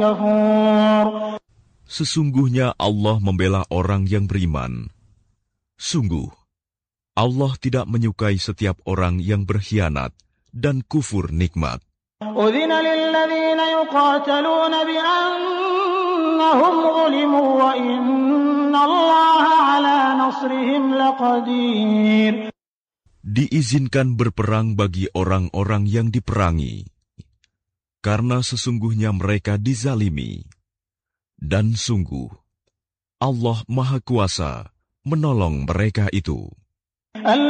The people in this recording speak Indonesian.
Sesungguhnya Allah membela orang yang beriman. Sungguh, Allah tidak menyukai setiap orang yang berkhianat dan kufur nikmat. أذن للذين يقاتلون بأنهم ظلموا وإن الله على نصرهم لقدير. Diizinkan berperang bagi orang-orang yang diperangi, karena sesungguhnya mereka dizalimi. Dan sungguh, Allah Maha Kuasa menolong mereka itu.